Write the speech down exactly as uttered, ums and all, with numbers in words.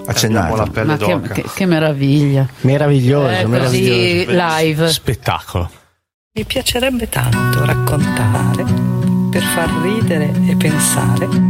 accennato. La pelle Ma che, d'oca. che, che meraviglia. Meraviglioso, Eh, così meraviglioso. live. Spettacolo. Mi piacerebbe tanto raccontare per far ridere e pensare